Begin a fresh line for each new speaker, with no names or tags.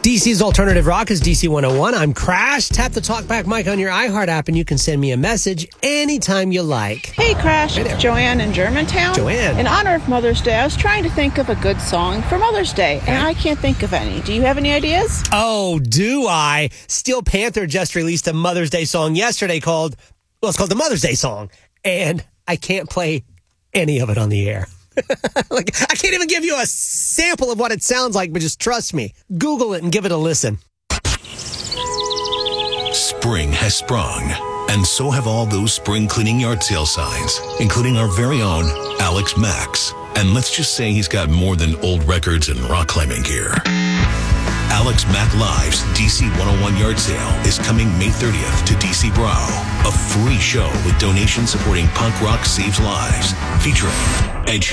DC's Alternative Rock is DC 101. I'm Crash. Tap the Talkback mic on your iHeart app and you can send me a message anytime you like.
Hey, Crash. It's Joanne in Germantown.
Joanne.
In honor of Mother's Day, I was trying to think of a good song for Mother's Day, and I can't think of any. Do you have any ideas?
Oh, do I? Steel Panther just released a Mother's Day song yesterday it's called the Mother's Day song, and I can't play any of it on the air. I can't even give you a sample of what it sounds like, but just trust me. Google it and give it a listen.
Spring has sprung, and so have all those spring cleaning yard sale signs, including our very own Alex Max. And let's just say he's got more than old records and rock climbing gear. Alex Mack Live's DC 101 Yard Sale is coming May 30th to DC Brow, a free show with donations supporting punk rock saves lives, featuring